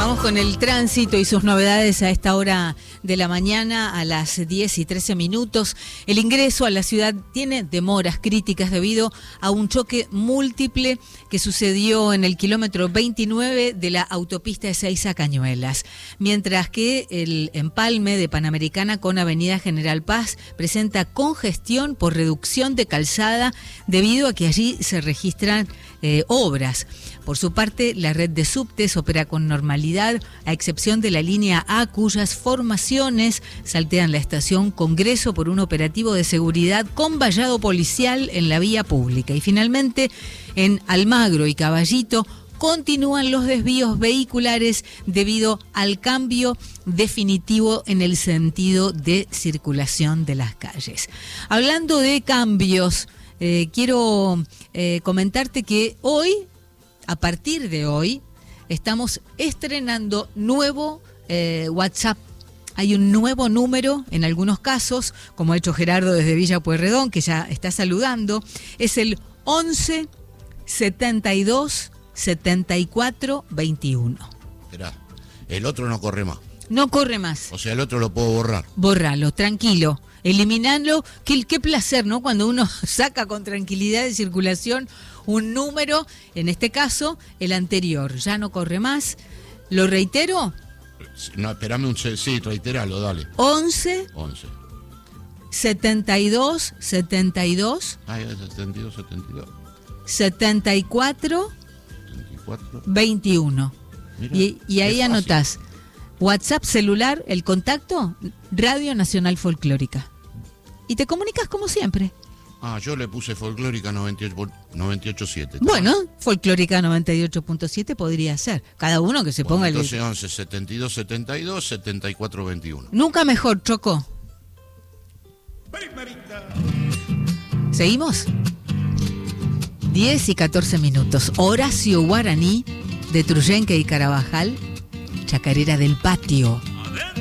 Vamos con el tránsito y sus novedades a esta hora de la mañana, a las 10:13. El ingreso a la ciudad tiene demoras críticas debido a un choque múltiple que sucedió en el kilómetro 29 de la autopista Ezeiza Cañuelas, mientras que el empalme de Panamericana con Avenida General Paz presenta congestión por reducción de calzada debido a que allí se registran obras. Por su parte, la red de subtes opera con normalidad, a excepción de la línea A, cuyas formaciones saltean la estación Congreso por un operativo de seguridad con vallado policial en la vía pública. Y finalmente, en Almagro y Caballito, continúan los desvíos vehiculares debido al cambio definitivo en el sentido de circulación de las calles. Hablando de cambios, quiero comentarte que hoy, a partir de hoy, estamos estrenando nuevo WhatsApp. Hay un nuevo número en algunos casos, como ha hecho Gerardo desde Villa Pueyrredón, que ya está saludando. Es el 11 72 74 21. Esperá, el otro no corre más. No corre más. O sea, el otro lo puedo borrar. Bórralo, tranquilo. Eliminarlo. Qué placer, ¿no? Cuando uno saca con tranquilidad de circulación un número, en este caso, el anterior. Ya no corre más. ¿Lo reitero? No, esperame sí, reiteralo, dale. 11 72 72 74 21. Mira, y ahí anotás WhatsApp celular, el contacto, Radio Nacional Folclórica. Y te comunicas como siempre. Yo le puse Folclórica 98.7. Bueno, Folclórica 98.7 podría ser. Cada uno que se ponga entonces 11 72 72 74 21. Nunca mejor, Choco. ¿Seguimos? 10:14. Horacio Guaraní, de Truyenque y Carabajal, Chacarera del Patio.